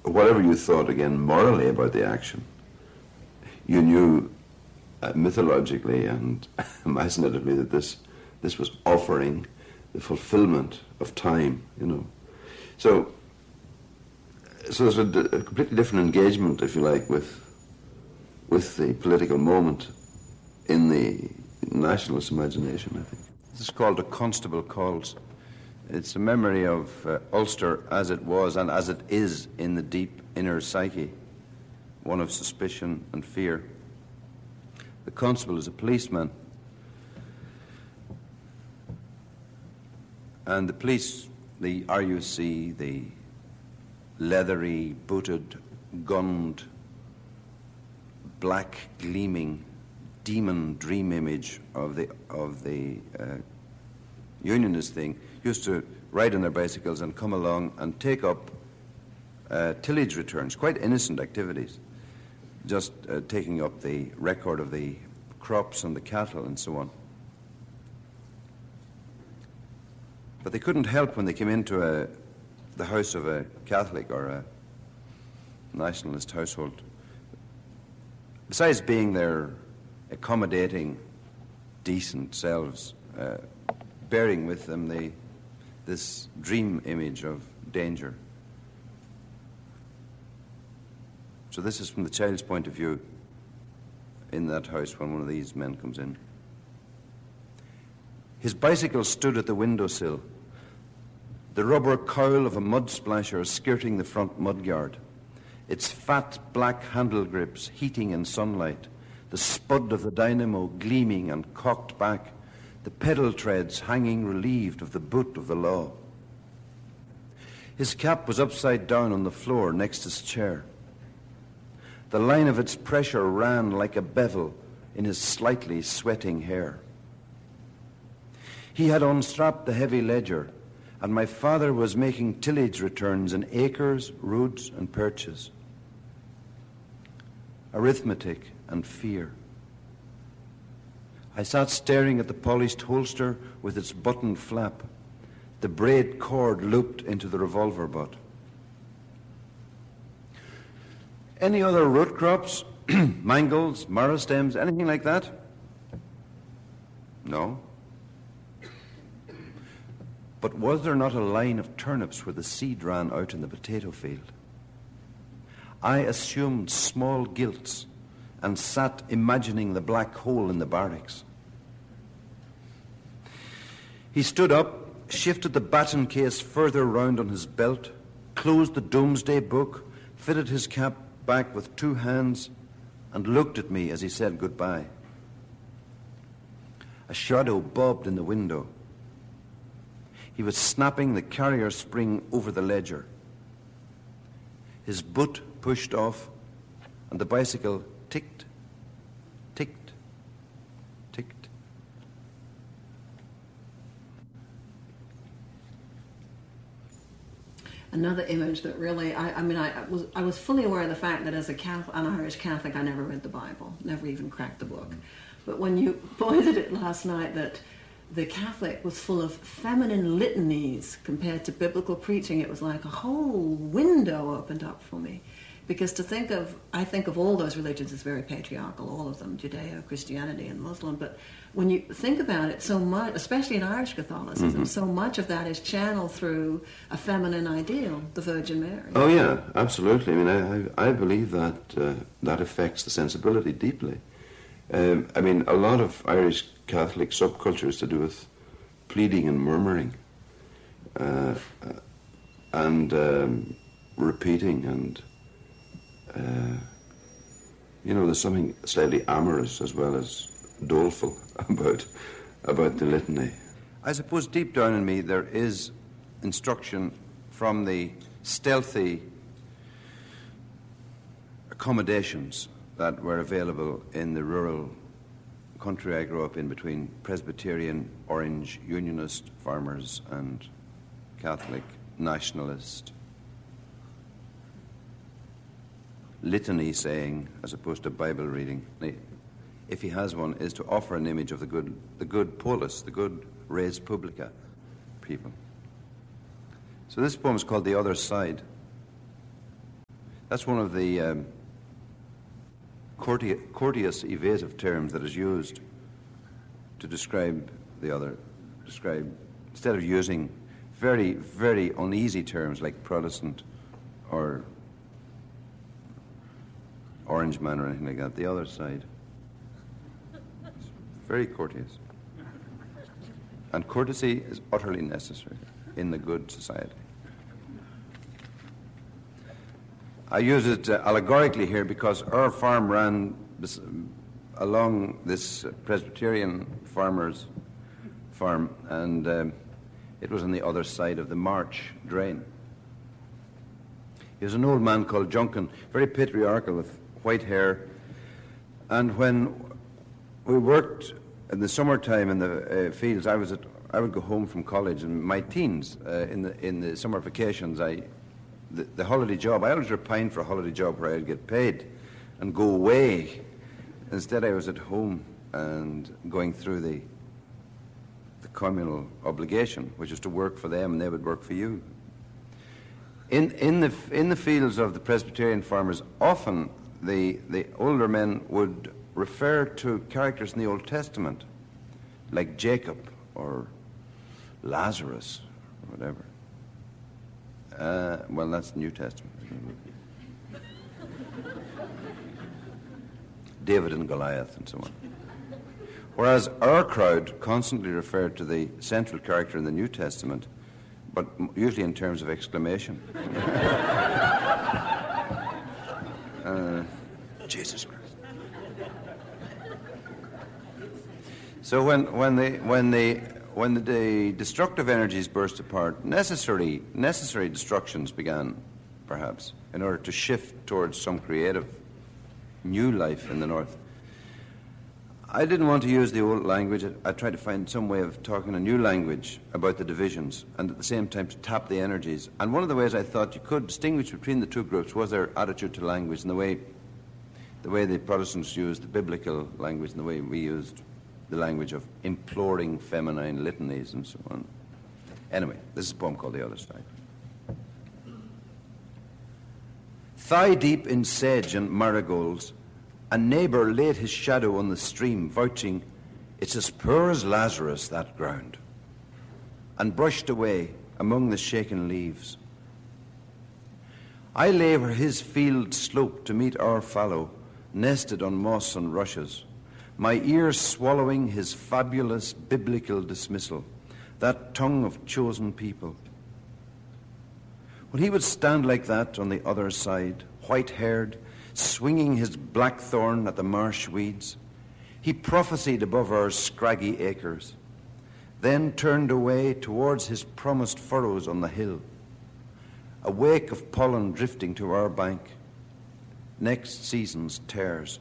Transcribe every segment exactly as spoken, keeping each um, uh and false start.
whatever you thought, again, morally about the action, you knew uh, mythologically and imaginatively that this this was offering the fulfillment of time, you know. So, so there's a, a completely different engagement, if you like, with with the political moment in the nationalist imagination, I think. This is called A Constable Calls. It's a memory of uh, Ulster as it was and as it is in the deep inner psyche, one of suspicion and fear. The constable is a policeman, and the police, the R U C, the leathery, booted, gunned, black, gleaming, demon dream image of the of the uh, unionist thing, used to ride on their bicycles and come along and take up uh, tillage returns, quite innocent activities, just uh, taking up the record of the crops and the cattle and so on. But they couldn't help when they came into a, the house of a Catholic or a nationalist household, besides being their accommodating, decent selves, uh, bearing with them the, this dream image of danger. So this is from the child's point of view in that house when one of these men comes in. His bicycle stood at the windowsill, the rubber cowl of a mud splasher skirting the front mudyard, its fat black handle grips heating in sunlight, the spud of the dynamo gleaming and cocked back, the pedal treads hanging relieved of the boot of the law. His cap was upside down on the floor next his chair. The line of its pressure ran like a bevel in his slightly sweating hair. He had unstrapped the heavy ledger, and my father was making tillage returns in acres, roods, and perches. Arithmetic and fear. I sat staring at the polished holster with its buttoned flap, the braid cord looped into the revolver butt. Any other root crops, mangels, marrow stems, anything like that? No. But was there not a line of turnips where the seed ran out in the potato field? I assumed small guilts and sat imagining the black hole in the barracks. He stood up, shifted the baton case further round on his belt, closed the Domesday book, fitted his cap back with two hands, and looked at me as he said goodbye. A shadow bobbed in the window. He was snapping the carrier spring over the ledger. His boot pushed off, and the bicycle ticked, ticked, ticked. Another image that really, I, I mean, I, I was I was fully aware of the fact that as a Catholic, an Irish Catholic, I never read the Bible, never even cracked the book. But when you pointed it last night that the Catholic was full of feminine litanies compared to biblical preaching, it was like a whole window opened up for me. Because to think of, I think of all those religions as very patriarchal, all of them, Judeo, Christianity, and Muslim. But when you think about it, so much, especially in Irish Catholicism, mm-hmm. so much of that is channeled through a feminine ideal, the Virgin Mary. Oh yeah, absolutely. I mean, I I believe that uh, that affects the sensibility deeply. Um, I mean, a lot of Irish Catholic subculture is to do with pleading and murmuring, uh, and um, repeating and. Uh, you know, there's something slightly amorous as well as doleful about about the litany. I suppose deep down in me there is instruction from the stealthy accommodations that were available in the rural country I grew up in between Presbyterian, Orange, Unionist farmers and Catholic, nationalist litany saying, as opposed to Bible reading, if he has one, is to offer an image of the good, the good polis, the good res publica people. So this poem is called The Other Side. That's one of the um, courteous, courteous, evasive terms that is used to describe the other, describe, instead of using very, very uneasy terms like Protestant or Orange Man or anything like that, the other side. It's very courteous. And courtesy is utterly necessary in the good society. I use it uh, allegorically here because our farm ran this, um, along this uh, Presbyterian farmer's farm, and um, it was on the other side of the March drain. He was an old man called Juncan, very patriarchal with white hair, and when we worked in the summertime in the uh, fields, I was at, I would go home from college in my teens, uh, in the in the summer vacations. I the, the holiday job. I always repined for a holiday job where I'd get paid and go away. Instead, I was at home and going through the the communal obligation, which is to work for them and they would work for you. In in the in the fields of the Presbyterian farmers, often the the older men would refer to characters in the Old Testament, like Jacob or Lazarus or whatever. Uh, well, that's the New Testament. David and Goliath and so on. Whereas our crowd constantly referred to the central character in the New Testament, but usually in terms of exclamation. uh, Jesus Christ. So when when the when the when the, the destructive energies burst apart, necessary necessary destructions began, perhaps, in order to shift towards some creative new life in the north. I didn't want to use the old language. I tried to find some way of talking a new language about the divisions and at the same time to tap the energies. And one of the ways I thought you could distinguish between the two groups was their attitude to language and the way the way the Protestants used the biblical language and the way we used the language of imploring feminine litanies and so on. Anyway, this is a poem called The Other Side. Thigh deep in sedge and marigolds, a neighbour laid his shadow on the stream, vouching, "It's as poor as Lazarus, that ground," and brushed away among the shaken leaves. I lay where his field sloped to meet our fallow, nested on moss and rushes, my ears swallowing his fabulous biblical dismissal, that tongue of chosen people. When he would stand like that on the other side, white-haired, swinging his blackthorn at the marsh weeds, he prophesied above our scraggy acres, then turned away towards his promised furrows on the hill, a wake of pollen drifting to our bank, next season's tares.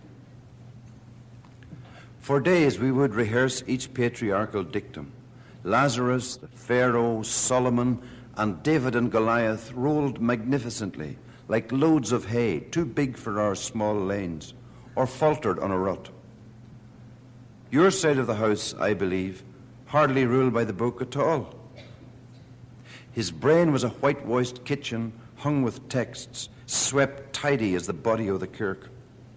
For days we would rehearse each patriarchal dictum. Lazarus, the Pharaoh, Solomon, and David and Goliath rolled magnificently, like loads of hay, too big for our small lanes, or faltered on a rut. Your side of the house, I believe, hardly ruled by the book at all. His brain was a whitewashed kitchen hung with texts, swept tidy as the body of the kirk.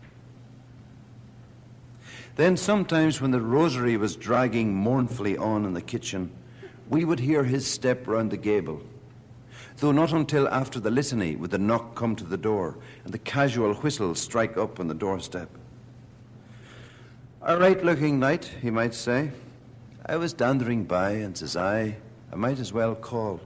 Then sometimes when the rosary was dragging mournfully on in the kitchen, we would hear his step round the gable, though not until after the litany would the knock come to the door and the casual whistle strike up on the doorstep. "A right-looking night," he might say. "I was dandering by, and says I, I might as well call."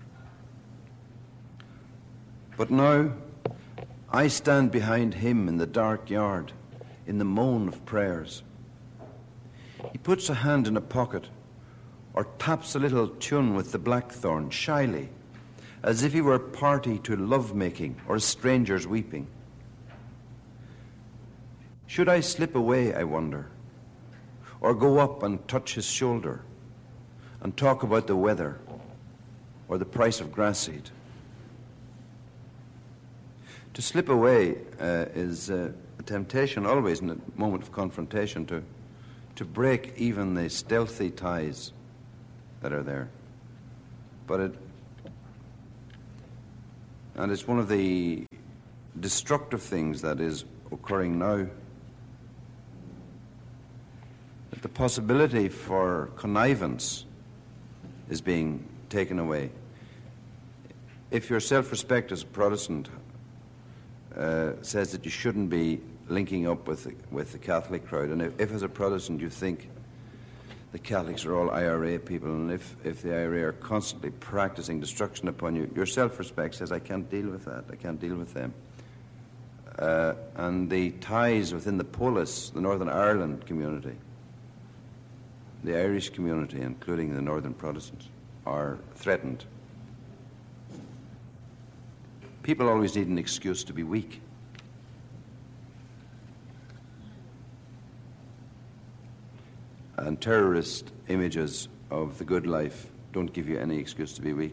But now I stand behind him in the dark yard, in the moan of prayers. He puts a hand in a pocket or taps a little tune with the blackthorn shyly, as if he were party to love-making or a stranger's weeping. Should I slip away, I wonder, or go up and touch his shoulder and talk about the weather or the price of grass seed? To slip away uh, is uh, a temptation always in a moment of confrontation to, to break even the stealthy ties that are there. But it, and it's one of the destructive things that is occurring now, that the possibility for connivance is being taken away. If your self-respect as a Protestant uh, says that you shouldn't be linking up with the, with the Catholic crowd, and if, if as a Protestant you think the Catholics are all I R A people, and if, if the I R A are constantly practicing destruction upon you, your self-respect says, I can't deal with that, I can't deal with them. Uh, and the ties within the polis, the Northern Ireland community, the Irish community, including the Northern Protestants, are threatened. People always need an excuse to be weak. And terrorist images of the good life don't give you any excuse to be weak.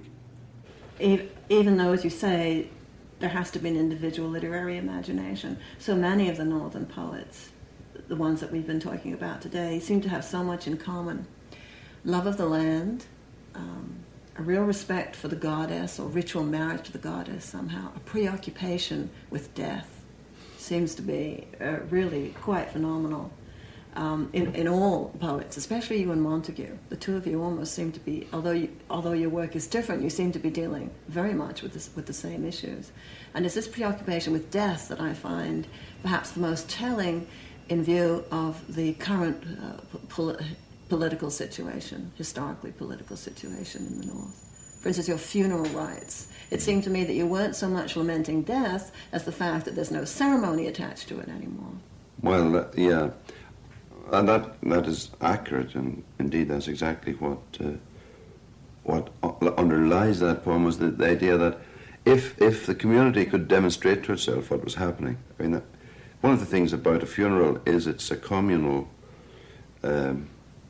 Even though, as you say, there has to be an individual literary imagination, so many of the Northern poets, the ones that we've been talking about today, seem to have so much in common. Love of the land, um, a real respect for the goddess or ritual marriage to the goddess somehow, a preoccupation with death seems to be uh, really quite phenomenal. Um, in, in all poets, especially you and Montague. The two of you almost seem to be, although you, although your work is different, you seem to be dealing very much with this, with the same issues. And it's this preoccupation with death that I find perhaps the most telling in view of the current uh, pol- political situation, historically political situation in the North. For instance, your funeral rites. It seemed to me that you weren't so much lamenting death as the fact that there's no ceremony attached to it anymore. Well, uh, yeah. And that that is accurate, and indeed that's exactly what uh, what underlies that poem was the, the idea that if if the community could demonstrate to itself what was happening. I mean, that, one of the things about a funeral is it's a communal um,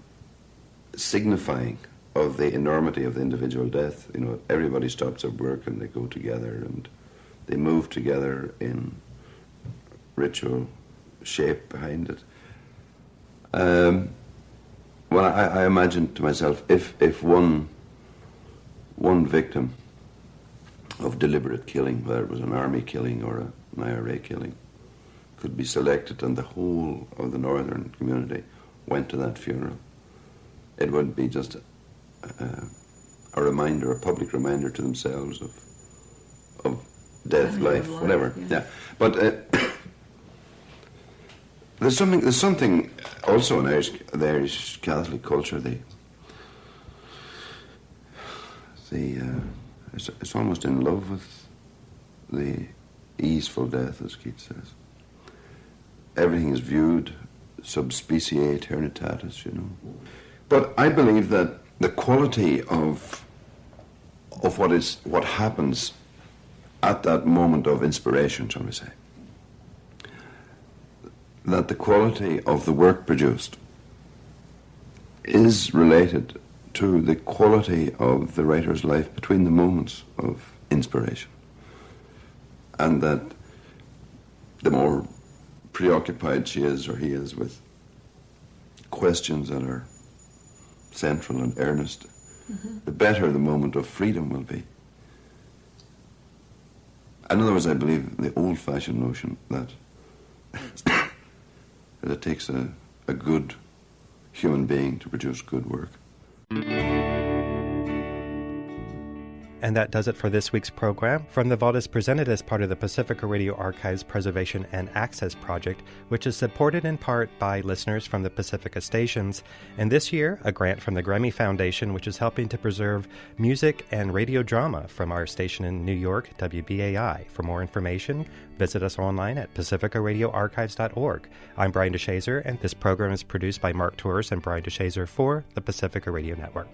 signifying of the enormity of the individual death. You know, everybody stops at work and they go together and they move together in ritual shape behind it. Um, well, I, I imagine to myself, if if one one victim of deliberate killing, whether it was an army killing or a, an I R A killing, could be selected and the whole of the northern community went to that funeral, it would be just a, a, a reminder, a public reminder to themselves of of death, life, life, whatever. Yeah, yeah. But. Uh, There's something. There's something also in Irish, the Irish Catholic culture. The the uh, it's, it's almost in love with the easeful death, as Keats says. Everything is viewed sub specie aeternitatis, you know. But I believe that the quality of of what is what happens at that moment of inspiration, shall we say, that the quality of the work produced is related to the quality of the writer's life between the moments of inspiration. And that the more preoccupied she is or he is with questions that are central and earnest, mm-hmm. the better the moment of freedom will be. In other words, I believe the old-fashioned notion that that it takes a, a good human being to produce good work. And that does it for this week's program. From the Vault is presented as part of the Pacifica Radio Archives Preservation and Access Project, which is supported in part by listeners from the Pacifica stations, and this year, a grant from the Grammy Foundation, which is helping to preserve music and radio drama from our station in New York, W B A I. For more information, visit us online at pacifica radio archives dot org. I'm Brian DeShazer, and this program is produced by Mark Torres and Brian DeShazer for the Pacifica Radio Network.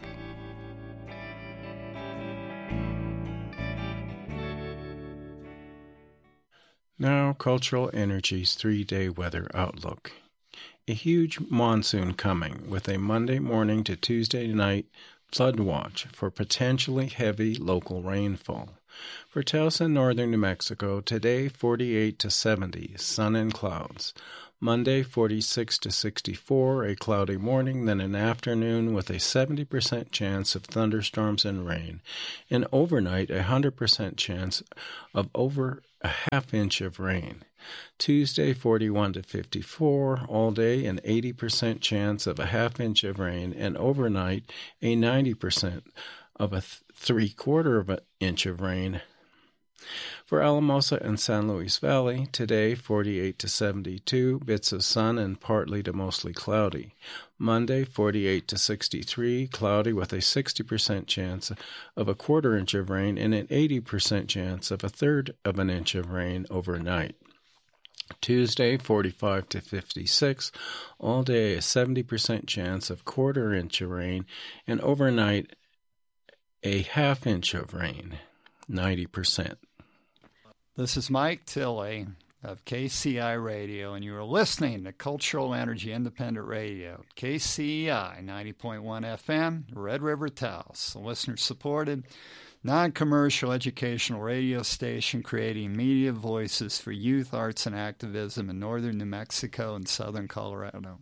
Now, Cultural Energy's three-day weather outlook. A huge monsoon coming with a Monday morning to Tuesday night flood watch for potentially heavy local rainfall. For Towson, northern New Mexico, today forty-eight to seventy, sun and clouds. Monday, forty-six to sixty-four, a cloudy morning, then an afternoon with a seventy percent chance of thunderstorms and rain. And overnight, a one hundred percent chance of over a half inch of rain. Tuesday, forty-one to fifty-four, all day, an eighty percent chance of a half inch of rain, and overnight, a ninety percent of a th- three-quarter of an inch of rain. For Alamosa and San Luis Valley, today, forty-eight to seventy-two, bits of sun and partly to mostly cloudy. Monday, forty-eight to sixty-three, cloudy with a sixty percent chance of a quarter inch of rain and an eighty percent chance of a third of an inch of rain overnight. Tuesday, forty-five to fifty-six, all day a seventy percent chance of quarter inch of rain, and overnight a half inch of rain, ninety percent. This is Mike Tilley of K C I Radio, and you are listening to Cultural Energy Independent Radio, K C I ninety point one F M, Red River, Taos, a listener-supported, non-commercial educational radio station creating media voices for youth, arts, and activism in northern New Mexico and southern Colorado.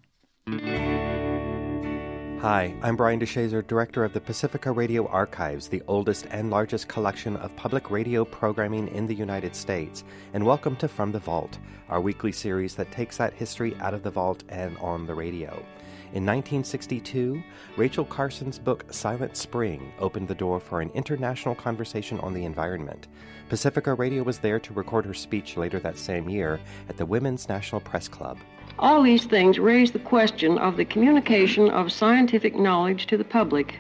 Hi, I'm Brian DeShazer, Director of the Pacifica Radio Archives, the oldest and largest collection of public radio programming in the United States, and welcome to From the Vault, our weekly series that takes that history out of the vault and on the radio. In nineteen sixty-two, Rachel Carson's book Silent Spring opened the door for an international conversation on the environment. Pacifica Radio was there to record her speech later that same year at the Women's National Press Club. All these things raise the question of the communication of scientific knowledge to the public.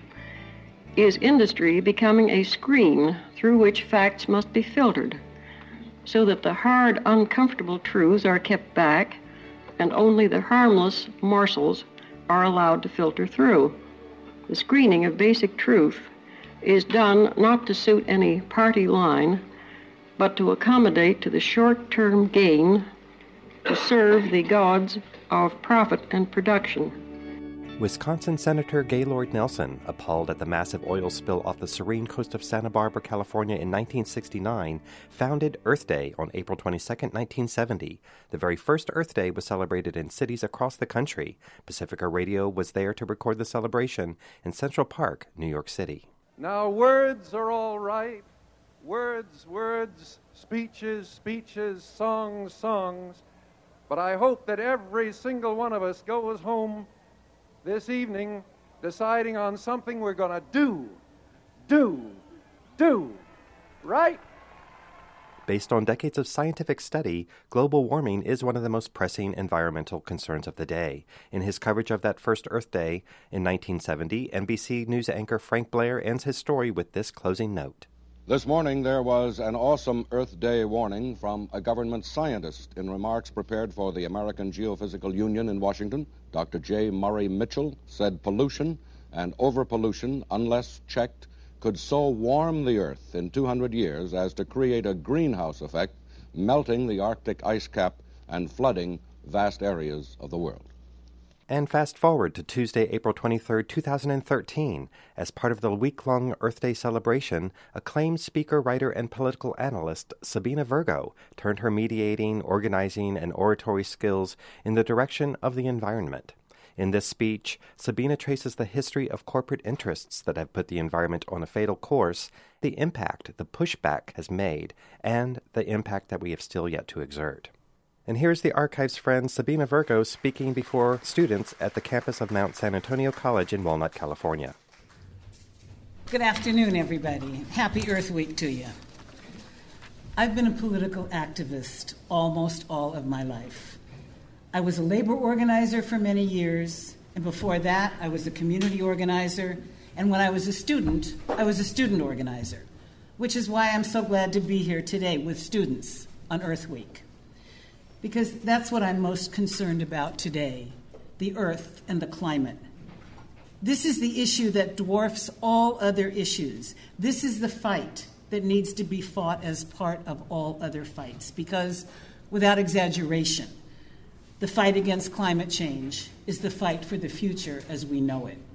Is industry becoming a screen through which facts must be filtered, so that the hard, uncomfortable truths are kept back and only the harmless morsels are allowed to filter through? The screening of basic truth is done not to suit any party line, but to accommodate to the short-term gain to serve the gods of profit and production. Wisconsin Senator Gaylord Nelson, appalled at the massive oil spill off the serene coast of Santa Barbara, California in nineteen sixty-nine, founded Earth Day on April twenty-second, nineteen seventy. The very first Earth Day was celebrated in cities across the country. Pacifica Radio was there to record the celebration in Central Park, New York City. Now words are all right. Words, words, speeches, speeches, songs, songs. But I hope that every single one of us goes home this evening deciding on something we're going to do, do, do, right? Based on decades of scientific study, global warming is one of the most pressing environmental concerns of the day. In his coverage of that first Earth Day in nineteen seventy, N B C News anchor Frank Blair ends his story with this closing note. This morning there was an awesome Earth Day warning from a government scientist in remarks prepared for the American Geophysical Union in Washington. Doctor J. Murray Mitchell said pollution and overpollution, unless checked, could so warm the Earth in two hundred years as to create a greenhouse effect, melting the Arctic ice cap and flooding vast areas of the world. And fast forward to Tuesday, April twenty-third, two thousand thirteen. As part of the week-long Earth Day celebration, acclaimed speaker, writer, and political analyst Sabina Virgo turned her mediating, organizing, and oratory skills in the direction of the environment. In this speech, Sabina traces the history of corporate interests that have put the environment on a fatal course, the impact the pushback has made, and the impact that we have still yet to exert. And here's the Archives friend Sabina Virgo speaking before students at the campus of Mount San Antonio College in Walnut, California. Good afternoon, everybody. Happy Earth Week to you. I've been a political activist almost all of my life. I was a labor organizer for many years, and before that, I was a community organizer, and when I was a student, I was a student organizer, which is why I'm so glad to be here today with students on Earth Week. Because that's what I'm most concerned about today, the Earth and the climate. This is the issue that dwarfs all other issues. This is the fight that needs to be fought as part of all other fights, because, without exaggeration, the fight against climate change is the fight for the future as we know it.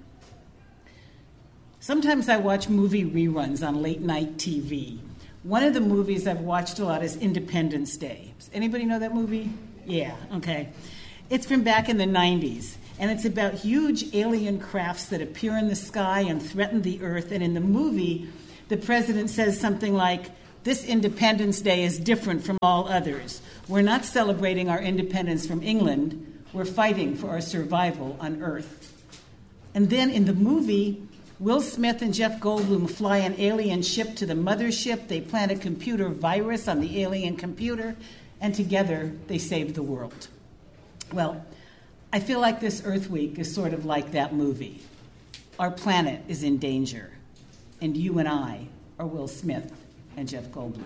Sometimes I watch movie reruns on late-night T V. One of the movies I've watched a lot is Independence Day. Does anybody know that movie? Yeah, okay. It's from back in the nineties, and it's about huge alien crafts that appear in the sky and threaten the Earth. And in the movie, the president says something like, this Independence Day is different from all others. We're not celebrating our independence from England. We're fighting for our survival on Earth. And then in the movie, Will Smith and Jeff Goldblum fly an alien ship to the mothership. They plant a computer virus on the alien computer, and together they save the world. Well, I feel like this Earth Week is sort of like that movie. Our planet is in danger, and you and I are Will Smith and Jeff Goldblum.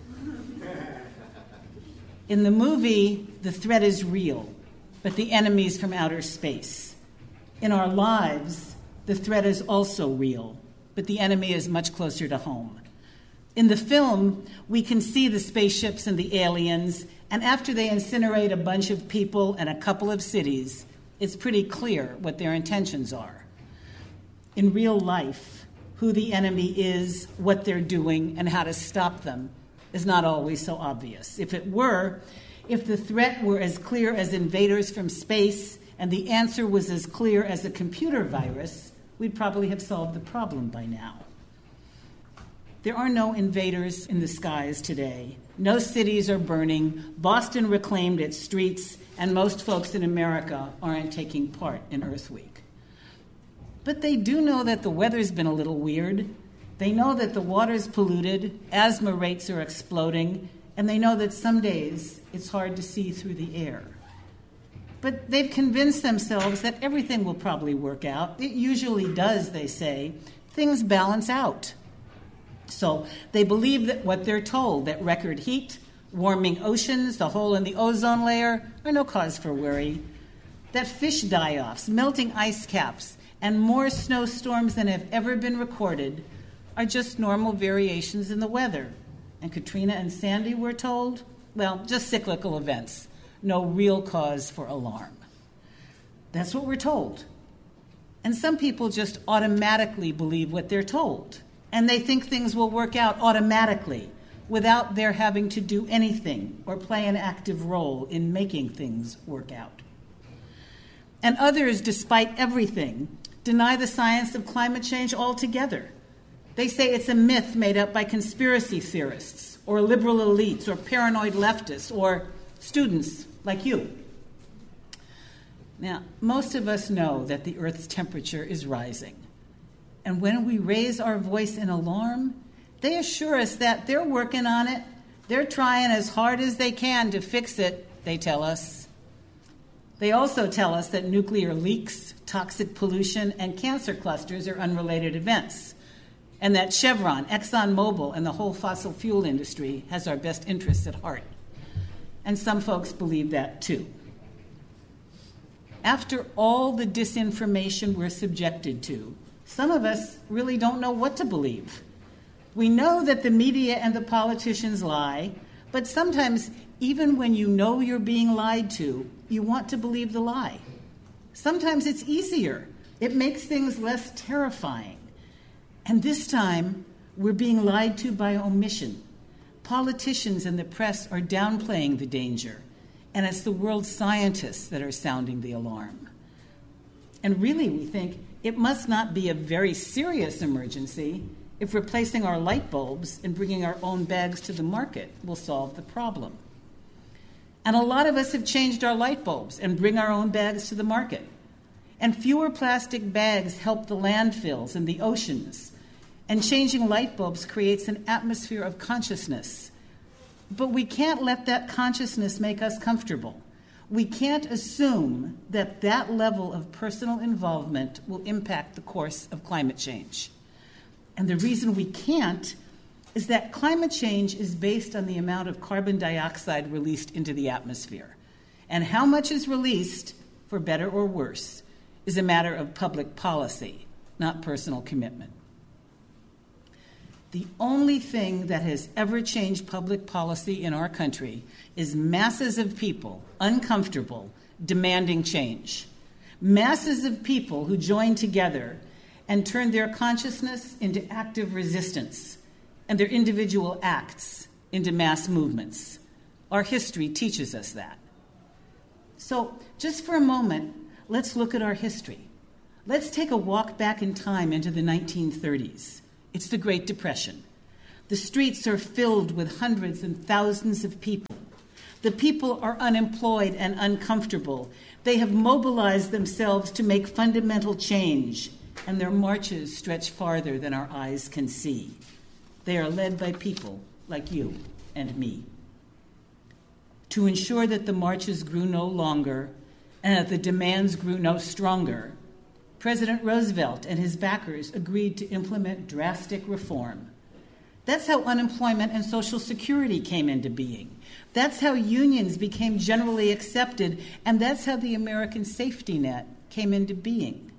In the movie, the threat is real, but the enemy's from outer space. In our lives, the threat is also real, but the enemy is much closer to home. In the film, we can see the spaceships and the aliens, and after they incinerate a bunch of people and a couple of cities, it's pretty clear what their intentions are. In real life, who the enemy is, what they're doing, and how to stop them is not always so obvious. If it were, if the threat were as clear as invaders from space and the answer was as clear as a computer virus, we'd probably have solved the problem by now. There are no invaders in the skies today. No cities are burning. Boston reclaimed its streets, and most folks in America aren't taking part in Earth Week. But they do know that the weather's been a little weird. They know that the water's polluted, asthma rates are exploding, and they know that some days it's hard to see through the air. But they've convinced themselves that everything will probably work out. It usually does, they say. Things balance out. So they believe that what they're told, that record heat, warming oceans, the hole in the ozone layer, are no cause for worry. That fish die-offs, melting ice caps, and more snowstorms than have ever been recorded are just normal variations in the weather. And Katrina and Sandy, we're told, well, just cyclical events. No real cause for alarm. That's what we're told. And some people just automatically believe what they're told. And they think things will work out automatically without their having to do anything or play an active role in making things work out. And others, despite everything, deny the science of climate change altogether. They say it's a myth made up by conspiracy theorists or liberal elites or paranoid leftists or students like you. Now, most of us know that the Earth's temperature is rising. And when we raise our voice in alarm, they assure us that they're working on it. They're trying as hard as they can to fix it, they tell us. They also tell us that nuclear leaks, toxic pollution, and cancer clusters are unrelated events, and that Chevron, ExxonMobil, and the whole fossil fuel industry has our best interests at heart. And some folks believe that too. After all the disinformation we're subjected to, some of us really don't know what to believe. We know that the media and the politicians lie, but sometimes, even when you know you're being lied to, you want to believe the lie. Sometimes it's easier. It makes things less terrifying. And this time, we're being lied to by omission. Politicians and the press are downplaying the danger, and it's the world's scientists that are sounding the alarm. And really, we think it must not be a very serious emergency if replacing our light bulbs and bringing our own bags to the market will solve the problem. And a lot of us have changed our light bulbs and bring our own bags to the market. And fewer plastic bags help the landfills and the oceans. And changing light bulbs creates an atmosphere of consciousness. But we can't let that consciousness make us comfortable. We can't assume that that level of personal involvement will impact the course of climate change. And the reason we can't is that climate change is based on the amount of carbon dioxide released into the atmosphere. And how much is released, for better or worse, is a matter of public policy, not personal commitment. The only thing that has ever changed public policy in our country is masses of people, uncomfortable, demanding change. Masses of people who join together and turn their consciousness into active resistance and their individual acts into mass movements. Our history teaches us that. So, just for a moment, let's look at our history. Let's take a walk back in time into the nineteen thirties. It's the Great Depression. The streets are filled with hundreds and thousands of people. The people are unemployed and uncomfortable. They have mobilized themselves to make fundamental change, and their marches stretch farther than our eyes can see. They are led by people like you and me. To ensure that the marches grew no longer and that the demands grew no stronger, President Roosevelt and his backers agreed to implement drastic reform. That's how unemployment and Social Security came into being. That's how unions became generally accepted, and that's how the American safety net came into being.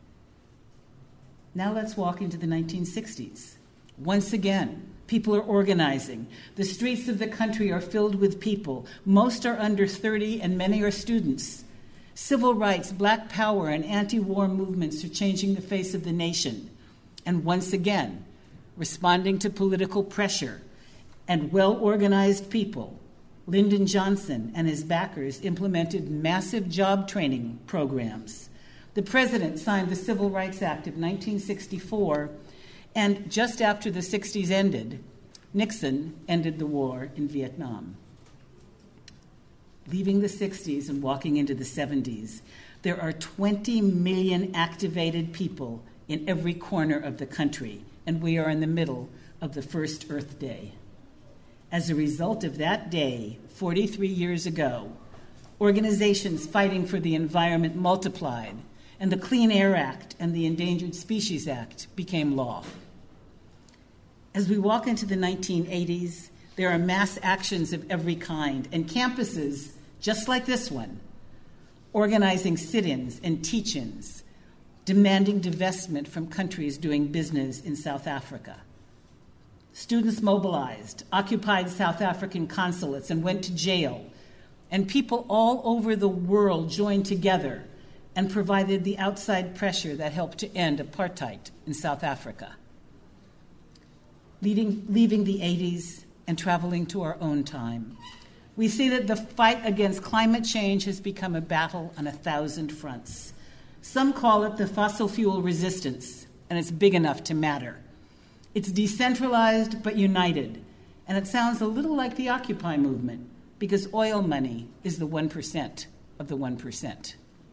Now let's walk into the nineteen sixties. Once again, people are organizing. The streets of the country are filled with people. Most are under thirty, and many are students. Civil rights, black power, and anti-war movements are changing the face of the nation. And once again, responding to political pressure and well-organized people, Lyndon Johnson and his backers implemented massive job training programs. The president signed the Civil Rights Act of nineteen sixty-four, and just after the sixties ended, Nixon ended the war in Vietnam. Leaving the sixties and walking into the seventies, there are twenty million activated people in every corner of the country, and we are in the middle of the first Earth Day. As a result of that day, forty-three years ago, organizations fighting for the environment multiplied, and the Clean Air Act and the Endangered Species Act became law. As we walk into the nineteen eighties, there are mass actions of every kind, and campuses, just like this one, organizing sit-ins and teach-ins, demanding divestment from countries doing business in South Africa. Students mobilized, occupied South African consulates, and went to jail. And people all over the world joined together and provided the outside pressure that helped to end apartheid in South Africa. Leading, leaving the eighties and traveling to our own time, we see that the fight against climate change has become a battle on a thousand fronts. Some call it the fossil fuel resistance, and it's big enough to matter. It's decentralized but united, and it sounds a little like the Occupy movement, because oil money is the one percent of the one percent.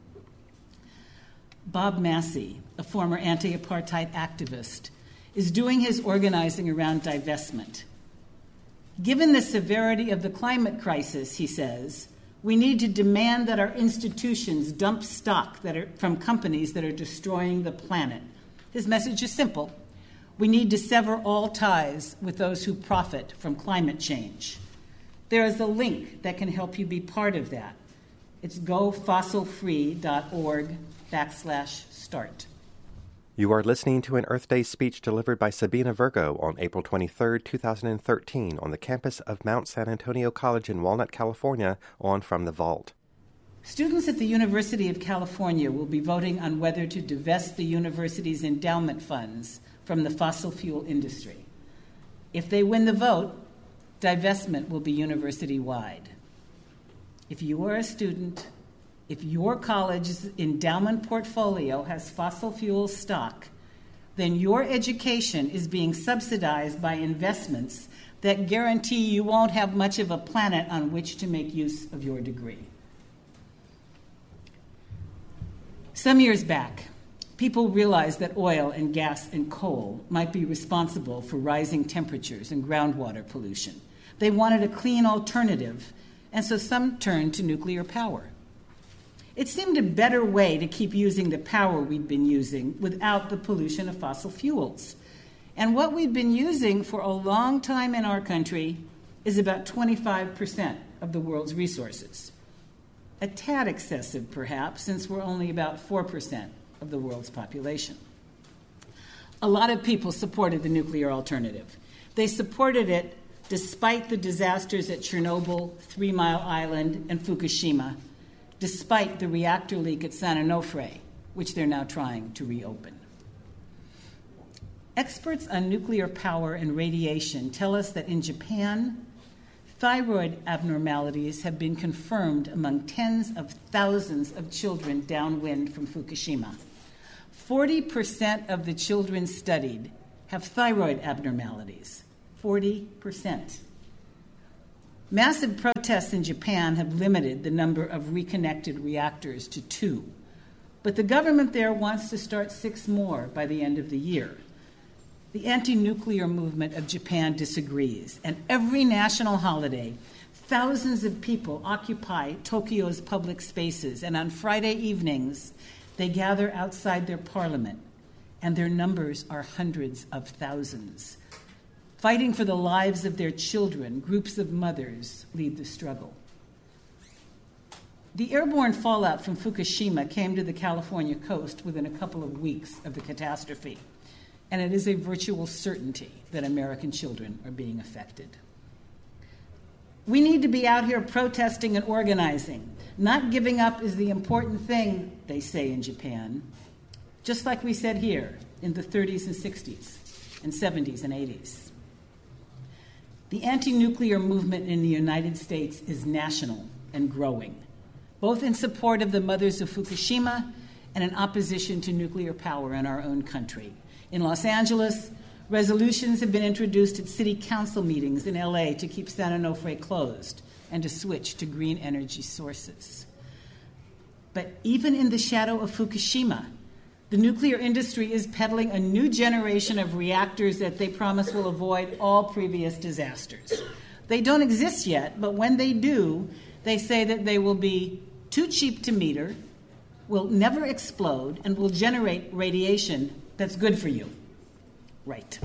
Bob Massey, a former anti-apartheid activist, is doing his organizing around divestment. Given the severity of the climate crisis, he says, we need to demand that our institutions dump stock that are from companies that are destroying the planet. His message is simple. We need to sever all ties with those who profit from climate change. There is a link that can help you be part of that. It's gofossilfree.org backslash start. You are listening to an Earth Day speech delivered by Sabina Virgo on April twenty-third, two thousand thirteen on the campus of Mount San Antonio College in Walnut, California on From the Vault. Students at the University of California will be voting on whether to divest the university's endowment funds from the fossil fuel industry. If they win the vote, divestment will be university-wide. If you are a student, if your college's endowment portfolio has fossil fuel stock, then your education is being subsidized by investments that guarantee you won't have much of a planet on which to make use of your degree. Some years back, people realized that oil and gas and coal might be responsible for rising temperatures and groundwater pollution. They wanted a clean alternative, and so some turned to nuclear power. It seemed a better way to keep using the power we'd been using without the pollution of fossil fuels. And what we've been using for a long time in our country is about twenty-five percent of the world's resources. A tad excessive, perhaps, since we're only about four percent of the world's population. A lot of people supported the nuclear alternative. They supported it despite the disasters at Chernobyl, Three Mile Island, and Fukushima, despite the reactor leak at San Onofre, which they're now trying to reopen. Experts on nuclear power and radiation tell us that in Japan, thyroid abnormalities have been confirmed among tens of thousands of children downwind from Fukushima. forty percent of the children studied have thyroid abnormalities. forty percent. Massive protests in Japan have limited the number of reconnected reactors to two, but the government there wants to start six more by the end of the year. The anti-nuclear movement of Japan disagrees, and every national holiday, thousands of people occupy Tokyo's public spaces, and on Friday evenings, they gather outside their parliament, and their numbers are hundreds of thousands. Fighting for the lives of their children, groups of mothers lead the struggle. The airborne fallout from Fukushima came to the California coast within a couple of weeks of the catastrophe, and it is a virtual certainty that American children are being affected. We need to be out here protesting and organizing. Not giving up is the important thing, they say in Japan, just like we said here in the thirties and sixties and seventies and eighties. The anti-nuclear movement in the United States is national and growing, both in support of the mothers of Fukushima and in opposition to nuclear power in our own country. In Los Angeles, resolutions have been introduced at city council meetings in L A to keep San Onofre closed and to switch to green energy sources. But even in the shadow of Fukushima, the nuclear industry is peddling a new generation of reactors that they promise will avoid all previous disasters. They don't exist yet, but when they do, they say that they will be too cheap to meter, will never explode, and will generate radiation that's good for you. Right.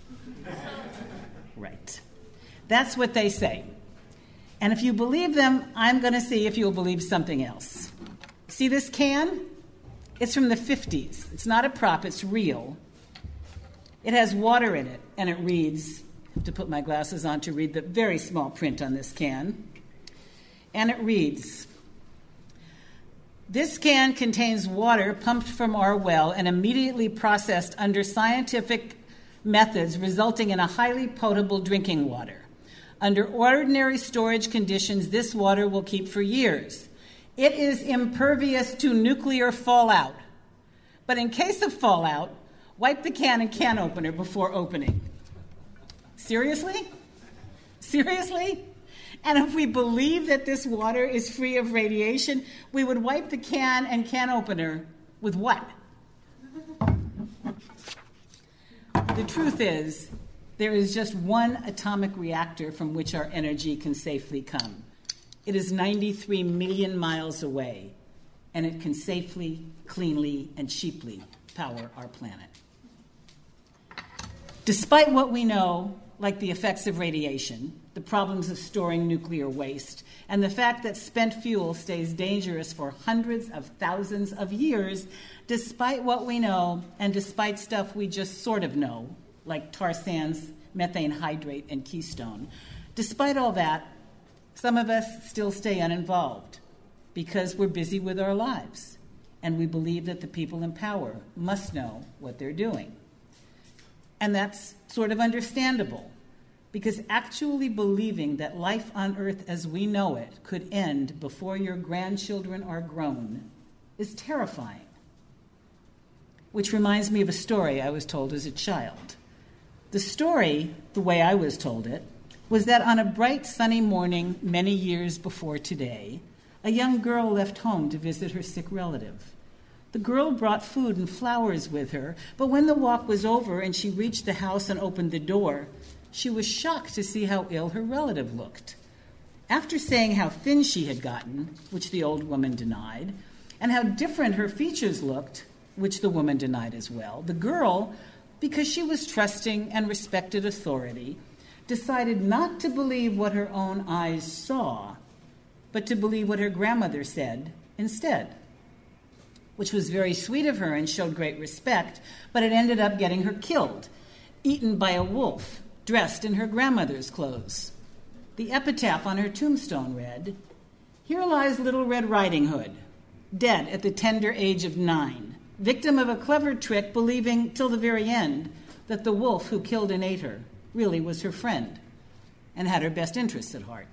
Right. That's what they say. And if you believe them, I'm going to see if you'll believe something else. See this can? It's from the fifties. It's not a prop, it's real. It has water in it, and it reads, I have to put my glasses on to read the very small print on this can. And it reads, "This can contains water pumped from our well and immediately processed under scientific methods, resulting in a highly potable drinking water. Under ordinary storage conditions, this water will keep for years. It is impervious to nuclear fallout. But in case of fallout, wipe the can and can opener before opening." Seriously? Seriously? And if we believe that this water is free of radiation, we would wipe the can and can opener with what? The truth is, there is just one atomic reactor from which our energy can safely come. It is ninety-three million miles away, and it can safely, cleanly, and cheaply power our planet. Despite what we know, like the effects of radiation, the problems of storing nuclear waste, and the fact that spent fuel stays dangerous for hundreds of thousands of years, despite what we know, and despite stuff we just sort of know, like tar sands, methane hydrate, and Keystone, despite all that, some of us still stay uninvolved because we're busy with our lives, and we believe that the people in power must know what they're doing. And that's sort of understandable, because actually believing that life on Earth as we know it could end before your grandchildren are grown is terrifying. Which reminds me of a story I was told as a child. The story, the way I was told it, was that on a bright sunny morning many years before today, a young girl left home to visit her sick relative. The girl brought food and flowers with her, but when the walk was over and she reached the house and opened the door, she was shocked to see how ill her relative looked. After saying how thin she had gotten, which the old woman denied, and how different her features looked, which the woman denied as well, the girl, because she was trusting and respected authority, decided not to believe what her own eyes saw, but to believe what her grandmother said instead, which was very sweet of her and showed great respect, but it ended up getting her killed, eaten by a wolf, dressed in her grandmother's clothes. The epitaph on her tombstone read, "Here lies Little Red Riding Hood, dead at the tender age of nine, victim of a clever trick, believing till the very end that the wolf who killed and ate her really was her friend and had her best interests at heart."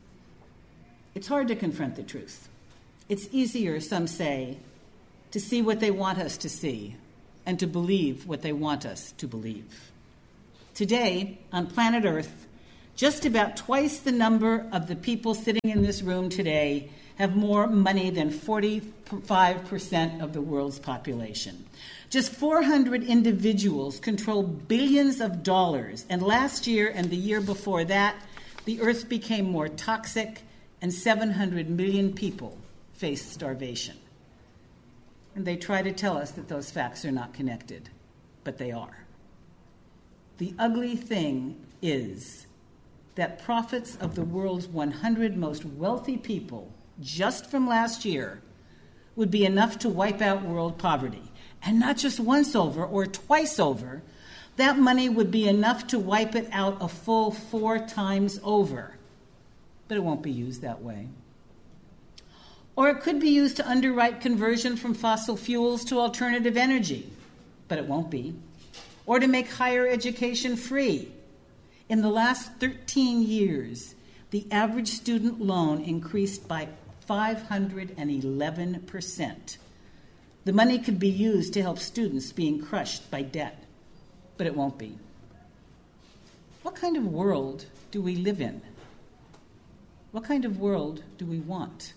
It's hard to confront the truth. It's easier, some say, to see what they want us to see and to believe what they want us to believe. Today, on planet Earth, just about twice the number of the people sitting in this room today have more money than forty-five percent of the world's population. Just four hundred individuals control billions of dollars, and last year and the year before that, the Earth became more toxic and seven hundred million people faced starvation. And they try to tell us that those facts are not connected, but they are. The ugly thing is that profits of the world's one hundred most wealthy people just from last year would be enough to wipe out world poverty. And not just once over or twice over, that money would be enough to wipe it out a full four times over. But it won't be used that way. Or it could be used to underwrite conversion from fossil fuels to alternative energy, but it won't be. Or to make higher education free. In the last thirteen years, the average student loan increased by five hundred eleven percent. The money could be used to help students being crushed by debt, but it won't be. What kind of world do we live in? What kind of world do we want?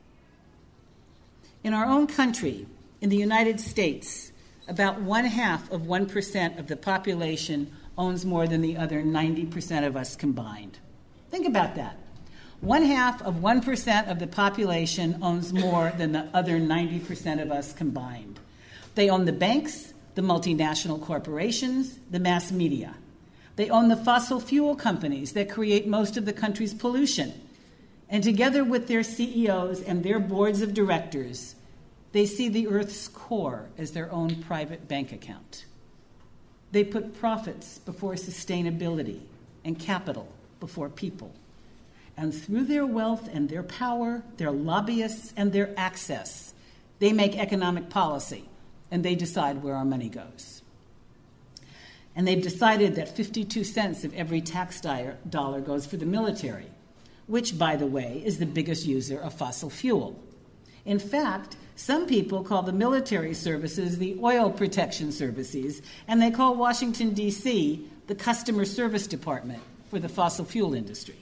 In our own country, in the United States, about one half of one percent of the population owns more than the other ninety percent of us combined. Think about that. One half of one percent of the population owns more than the other ninety percent of us combined. They own the banks, the multinational corporations, the mass media. They own the fossil fuel companies that create most of the country's pollution. And together with their C E Os and their boards of directors, they see the Earth's core as their own private bank account. They put profits before sustainability and capital before people. And through their wealth and their power, their lobbyists and their access, they make economic policy, and they decide where our money goes. And they've decided that fifty-two cents of every tax dollar goes for the military, which, by the way, is the biggest user of fossil fuel. In fact, some people call the military services the oil protection services, and they call Washington, D C the customer service department for the fossil fuel industry.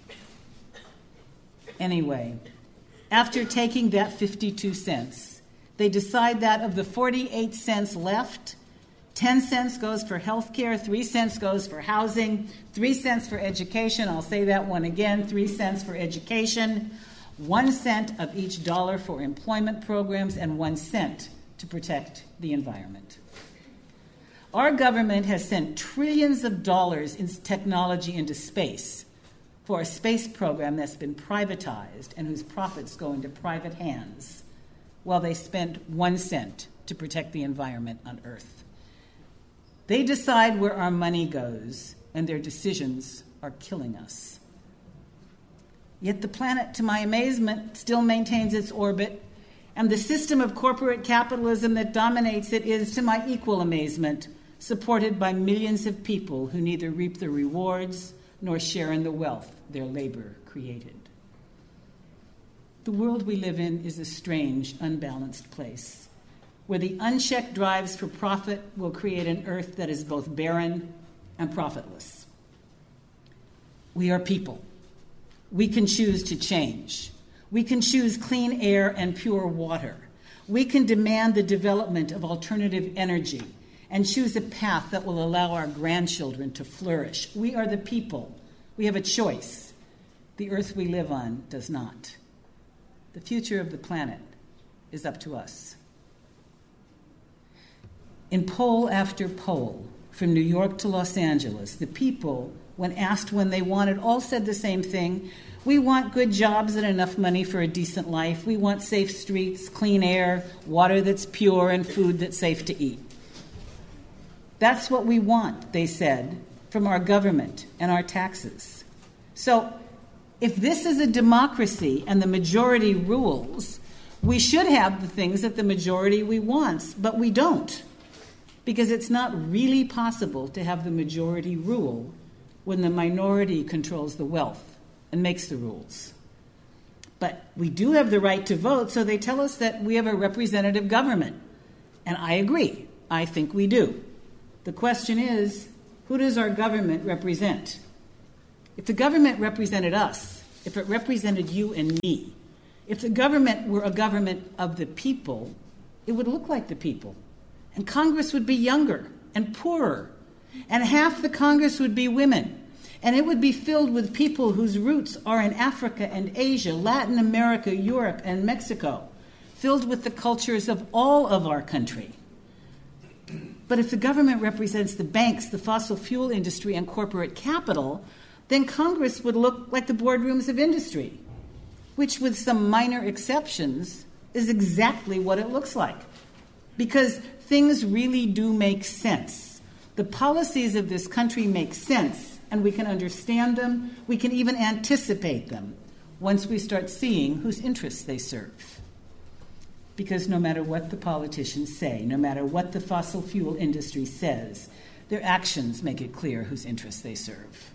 Anyway, after taking that fifty-two cents, they decide that of the forty-eight cents left, ten cents goes for health care, three cents goes for housing, three cents for education. I'll say that one again, three cents for education, one cent of each dollar for employment programs, and one cent to protect the environment. Our government has sent trillions of dollars in technology into space for a space program that's been privatized and whose profits go into private hands, while they spent one cent to protect the environment on Earth. They decide where our money goes, and their decisions are killing us. Yet the planet, to my amazement, still maintains its orbit, and the system of corporate capitalism that dominates it is, to my equal amazement, supported by millions of people who neither reap the rewards nor share in the wealth their labor created. The world we live in is a strange, unbalanced place, where the unchecked drives for profit will create an earth that is both barren and profitless. We are people. We can choose to change. We can choose clean air and pure water. We can demand the development of alternative energy and choose a path that will allow our grandchildren to flourish. We are the people. We have a choice. The earth we live on does not. The future of the planet is up to us. In poll after poll, from New York to Los Angeles, the people, when asked when they wanted, all said the same thing. We want good jobs and enough money for a decent life. We want safe streets, clean air, water that's pure, and food that's safe to eat. That's what we want, they said, from our government and our taxes. So if this is a democracy and the majority rules, we should have the things that the majority we wants, but we don't. Because it's not really possible to have the majority rule when the minority controls the wealth and makes the rules. But we do have the right to vote, so they tell us that we have a representative government. And I agree. I think we do. The question is, Who does our government represent? If the government represented us, if it represented you and me, if the government were a government of the people, it would look like the people. And Congress would be younger and poorer. And half the Congress would be women. And it would be filled with people whose roots are in Africa and Asia, Latin America, Europe, and Mexico, filled with the cultures of all of our country. But if the government represents the banks, the fossil fuel industry, and corporate capital, then Congress would look like the boardrooms of industry, which, with some minor exceptions, is exactly what it looks like. Because things really do make sense. The policies of this country make sense, and we can understand them, we can even anticipate them, once we start seeing whose interests they serve. Because no matter what the politicians say, no matter what the fossil fuel industry says, their actions make it clear whose interests they serve.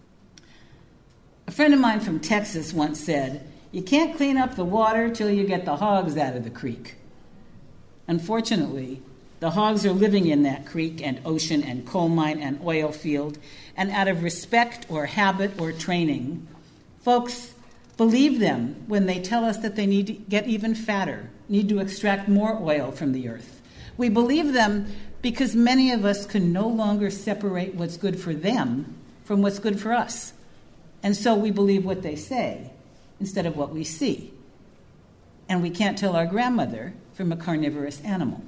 A friend of mine from Texas once said, "You can't clean up the water till you get the hogs out of the creek." Unfortunately, the hogs are living in that creek and ocean and coal mine and oil field, and out of respect or habit or training, folks believe them when they tell us that they need to get even fatter, need to extract more oil from the earth. We believe them because many of us can no longer separate what's good for them from what's good for us. And so we believe what they say instead of what we see. And we can't tell our grandmother from a carnivorous animal.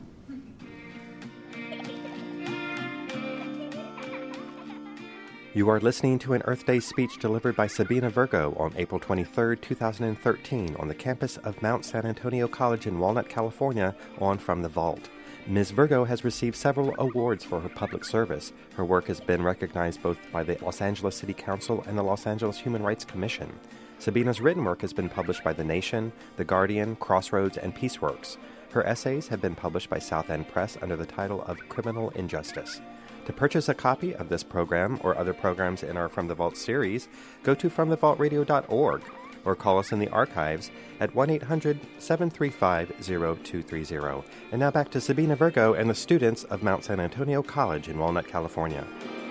You are listening to an Earth Day speech delivered by Sabina Virgo on April twenty-third, two thousand thirteen on the campus of Mount San Antonio College in Walnut, California on From the Vault. Miz Virgo has received several awards for her public service. Her work has been recognized both by the Los Angeles City Council and the Los Angeles Human Rights Commission. Sabina's written work has been published by The Nation, The Guardian, Crossroads, and Peaceworks. Her essays have been published by South End Press under the title of Criminal Injustice. To purchase a copy of this program or other programs in our From the Vault series, go to from the vault radio dot org or call us in the archives at one eight hundred, seven three five, zero two three zero. And now back to Sabina Virgo and the students of Mount San Antonio College in Walnut, California.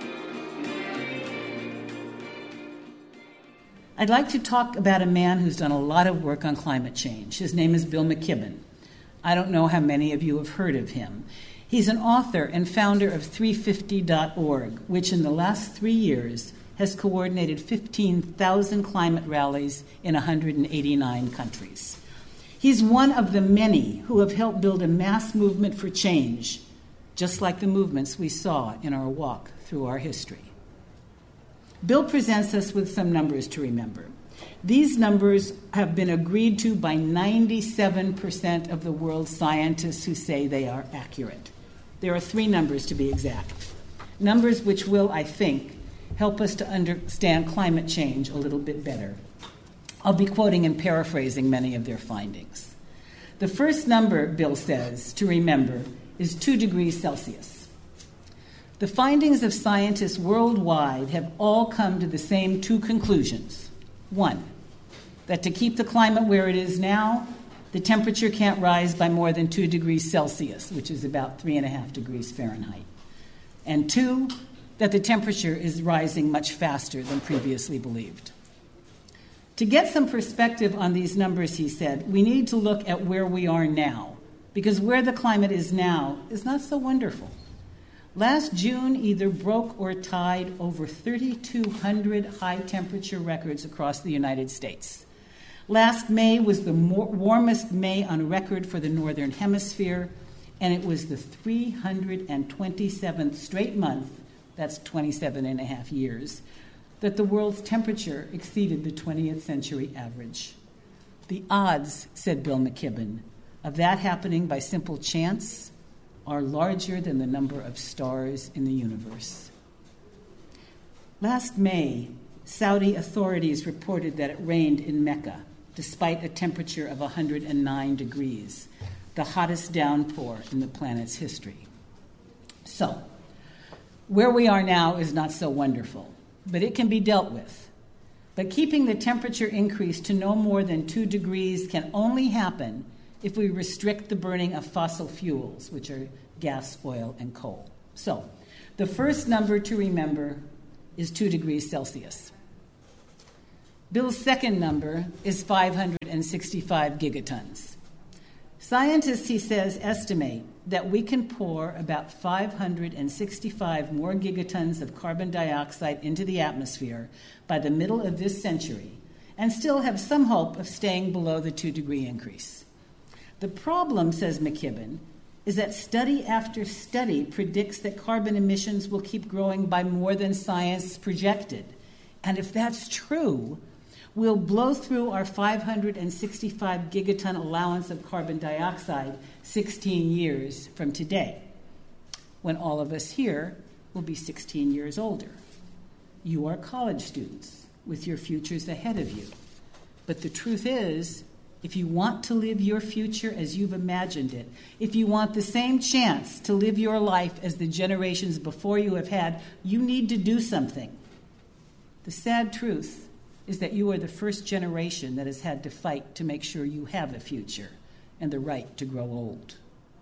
I'd like to talk about a man who's done a lot of work on climate change. His name is Bill McKibben. I don't know how many of you have heard of him. He's an author and founder of three fifty dot org, which in the last three years has coordinated fifteen thousand climate rallies in one hundred eighty-nine countries. He's one of the many who have helped build a mass movement for change, just like the movements we saw in our walk through our history. Bill presents us with some numbers to remember. These numbers have been agreed to by ninety-seven percent of the world's scientists who say they are accurate. There are three numbers to be exact. Numbers which will, I think, help us to understand climate change a little bit better. I'll be quoting and paraphrasing many of their findings. The first number, Bill says, to remember is two degrees Celsius. The findings of scientists worldwide have all come to the same two conclusions. One, that to keep the climate where it is now, the temperature can't rise by more than two degrees Celsius, which is about three and a half degrees Fahrenheit. And two, that the temperature is rising much faster than previously believed. To get some perspective on these numbers, he said, we need to look at where we are now, because where the climate is now is not so wonderful. Last June either broke or tied over thirty-two hundred high-temperature records across the United States. Last May was the more, warmest May on record for the Northern Hemisphere, and it was the three hundred twenty-seventh straight month, that's twenty-seven and a half years, that the world's temperature exceeded the twentieth century average. The odds, said Bill McKibben, of that happening by simple chance are larger than the number of stars in the universe. Last May, Saudi authorities reported that it rained in Mecca, despite a temperature of one hundred nine degrees, the hottest downpour in the planet's history. So, where we are now is not so wonderful, but it can be dealt with. But keeping the temperature increase to no more than two degrees can only happen if we restrict the burning of fossil fuels, which are gas, oil, and coal. So, The first number to remember is two degrees Celsius. Bill's second number is five hundred sixty-five gigatons. Scientists, he says, estimate that we can pour about five hundred sixty-five more gigatons of carbon dioxide into the atmosphere by the middle of this century and still have some hope of staying below the two-degree increase. The problem, says McKibben, is that study after study predicts that carbon emissions will keep growing by more than science projected. And if that's true, we'll blow through our five hundred sixty-five gigaton allowance of carbon dioxide sixteen years from today, when all of us here will be sixteen years older. You are college students with your futures ahead of you. But the truth is, if you want to live your future as you've imagined it, if you want the same chance to live your life as the generations before you have had, you need to do something. The sad truth is that you are the first generation that has had to fight to make sure you have a future and the right to grow old.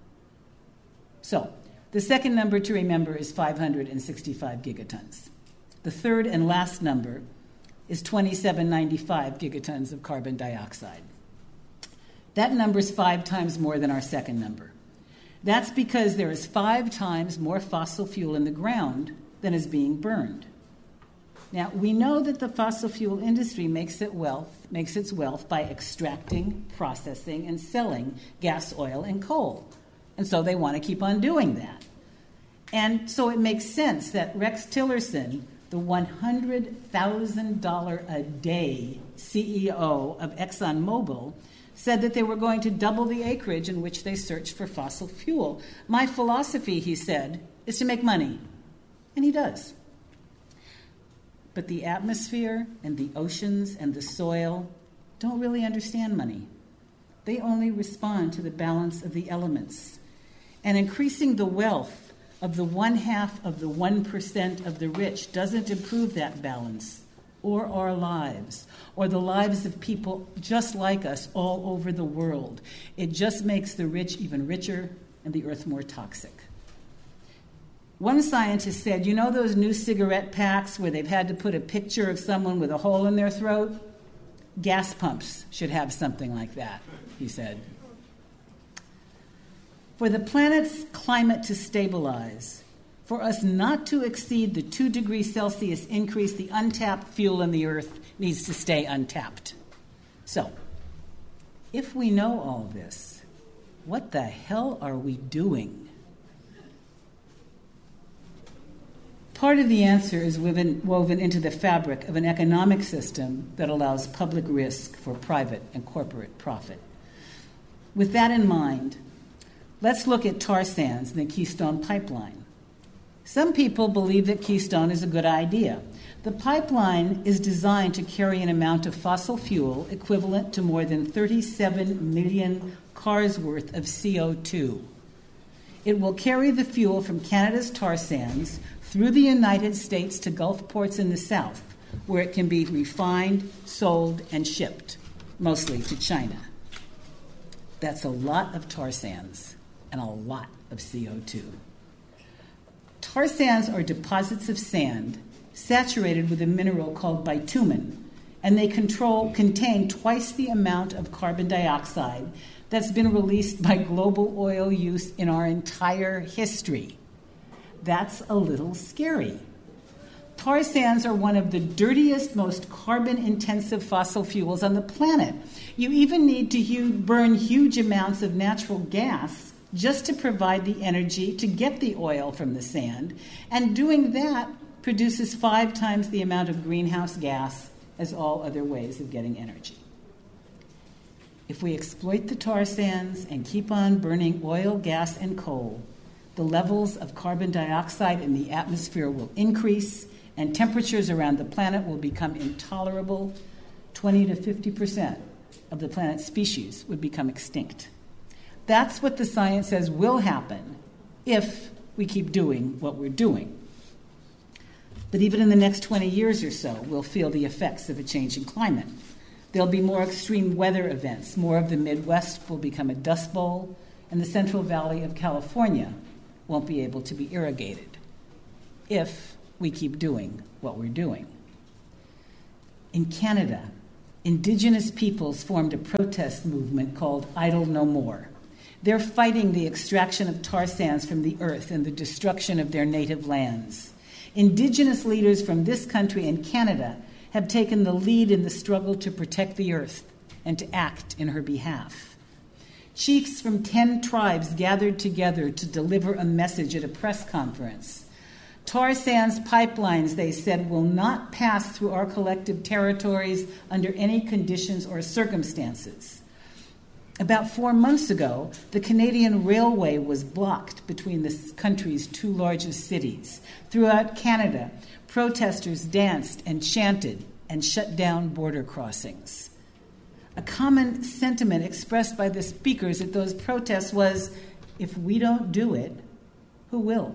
So, the second number to remember is five hundred sixty-five gigatons. The third and last number is twenty-seven ninety-five gigatons of carbon dioxide. That number is five times more than our second number. That's because there is five times more fossil fuel in the ground than is being burned. Now, we know that the fossil fuel industry makes it wealth, makes its wealth by extracting, processing, and selling gas, oil, and coal. And so they want to keep on doing that. And so it makes sense that Rex Tillerson, the one hundred thousand dollars a day C E O of ExxonMobil, said that they were going to double the acreage in which they searched for fossil fuel. My philosophy, he said, is to make money. And he does. But the atmosphere and the oceans and the soil don't really understand money. They only respond to the balance of the elements. And increasing the wealth of the one half of the one percent of the rich doesn't improve that balance, or our lives, or the lives of people just like us all over the world. It just makes the rich even richer and the earth more toxic. One scientist said, you know those new cigarette packs where they've had to put a picture of someone with a hole in their throat? Gas pumps should have something like that, he said. For the planet's climate to stabilize, for us not to exceed the two degrees Celsius increase, the untapped fuel in the earth needs to stay untapped. So, if we know all this, what the hell are we doing? Part of the answer is woven, woven into the fabric of an economic system that allows public risk for private and corporate profit. With that in mind, let's look at tar sands and the Keystone Pipeline. Some people believe that Keystone is a good idea. The pipeline is designed to carry an amount of fossil fuel equivalent to more than thirty-seven million cars worth of C O two. It will carry the fuel from Canada's tar sands through the United States to Gulf ports in the south, where it can be refined, sold, and shipped, mostly to China. That's a lot of tar sands and a lot of C O two. Tar sands are deposits of sand saturated with a mineral called bitumen, and they control, contain twice the amount of carbon dioxide that's been released by global oil use in our entire history. That's a little scary. Tar sands are one of the dirtiest, most carbon-intensive fossil fuels on the planet. You even need to hu- burn huge amounts of natural gas just to provide the energy to get the oil from the sand, and doing that produces five times the amount of greenhouse gas as all other ways of getting energy. If we exploit the tar sands and keep on burning oil, gas, and coal, the levels of carbon dioxide in the atmosphere will increase, and temperatures around the planet will become intolerable. twenty to fifty percent of the planet's species would become extinct. That's what the science says will happen if we keep doing what we're doing. But even in the next twenty years or so, we'll feel the effects of a changing climate. There'll be more extreme weather events. More of the Midwest will become a dust bowl, and the Central Valley of California won't be able to be irrigated. if we keep doing what we're doing. In Canada, Indigenous peoples formed a protest movement called Idle No More. They're fighting the extraction of tar sands from the earth and the destruction of their native lands. Indigenous leaders from this country and Canada have taken the lead in the struggle to protect the earth and to act in her behalf. Chiefs from ten tribes gathered together to deliver a message at a press conference. Tar sands pipelines, they said, will not pass through our collective territories under any conditions or circumstances. About four months ago, the Canadian Railway was blocked between the country's two largest cities. Throughout Canada, protesters danced and chanted and shut down border crossings. A common sentiment expressed by the speakers at those protests was, if we don't do it, who will?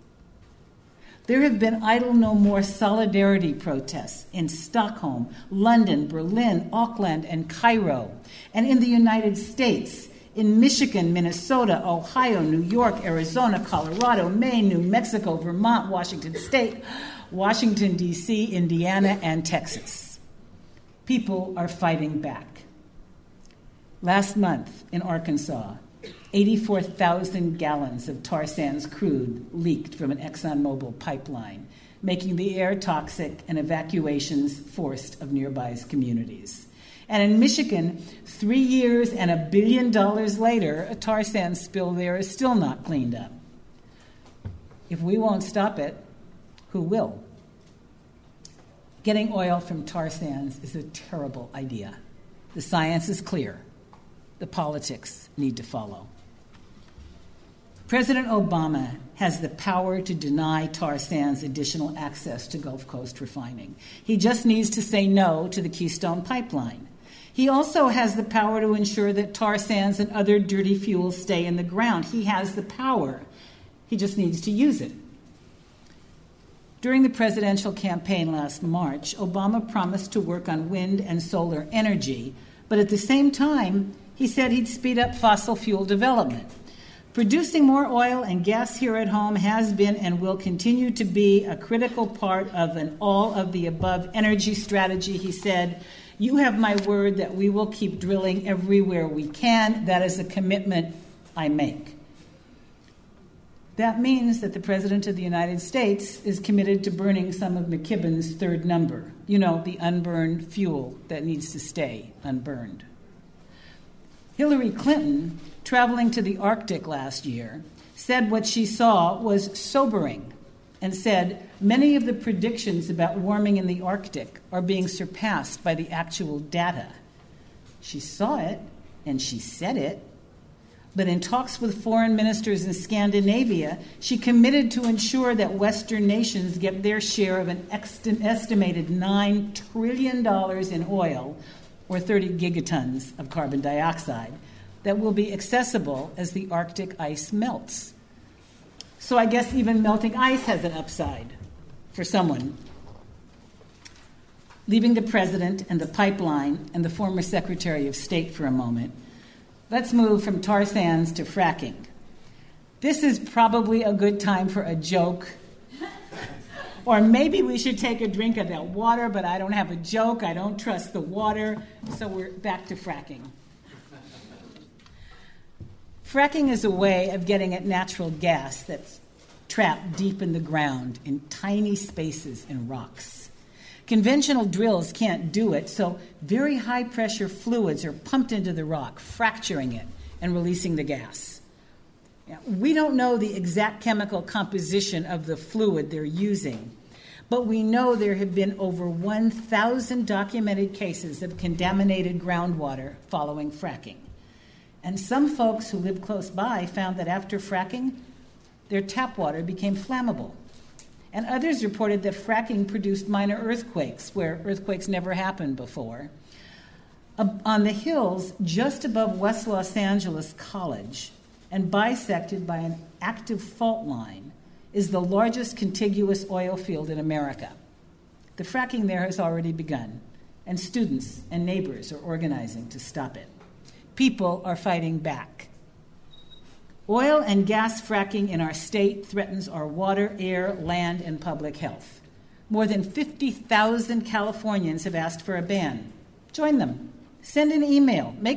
There have been Idle No More solidarity protests in Stockholm, London, Berlin, Auckland, and Cairo. And in the United States, in Michigan, Minnesota, Ohio, New York, Arizona, Colorado, Maine, New Mexico, Vermont, Washington State, Washington, D C, Indiana, and Texas. People are fighting back. Last month in Arkansas, eighty-four thousand gallons of tar sands crude leaked from an ExxonMobil pipeline, making the air toxic and evacuations forced of nearby communities. And in Michigan, three years and a billion dollars later, a tar sands spill there is still not cleaned up. If we won't stop it, who will? Getting oil from tar sands is a terrible idea. The science is clear. The politics need to follow. President Obama has the power to deny tar sands additional access to Gulf Coast refining. He just needs to say no to the Keystone Pipeline. He also has the power to ensure that tar sands and other dirty fuels stay in the ground. He has the power. He just needs to use it. During the presidential campaign last March, Obama promised to work on wind and solar energy, but at the same time, he said he'd speed up fossil fuel development. Producing more oil and gas here at home has been and will continue to be a critical part of an all-of-the-above energy strategy, he said. You have my word that we will keep drilling everywhere we can. That is a commitment I make. That means that the President of the United States is committed to burning some of McKibben's third number, you know, the unburned fuel that needs to stay unburned. Hillary Clinton, traveling to the Arctic last year, said what she saw was sobering and said many of the predictions about warming in the Arctic are being surpassed by the actual data. She saw it and she said it, but in talks with foreign ministers in Scandinavia, she committed to ensure that Western nations get their share of an estimated nine trillion dollars in oil, or thirty gigatons of carbon dioxide, that will be accessible as the Arctic ice melts. So I guess even melting ice has an upside for someone. Leaving the president and the pipeline and the former Secretary of State for a moment, let's move from tar sands to fracking. This is probably a good time for a joke. Or maybe we should take a drink of that water, but I don't have a joke. I don't trust the water. So we're back to fracking. Fracking is a way of getting at natural gas that's trapped deep in the ground in tiny spaces in rocks. Conventional drills can't do it, so very high-pressure fluids are pumped into the rock, fracturing it and releasing the gas. We don't know the exact chemical composition of the fluid they're using, but we know there have been over one thousand documented cases of contaminated groundwater following fracking. And some folks who lived close by found that after fracking, their tap water became flammable. And others reported that fracking produced minor earthquakes, where earthquakes never happened before. On the hills just above West Los Angeles College, and bisected by an active fault line, is the largest contiguous oil field in America. The fracking there has already begun, and students and neighbors are organizing to stop it. People are fighting back. Oil and gas fracking in our state threatens our water, air, land, and public health. More than fifty thousand Californians have asked for a ban. Join them. Send an email. Make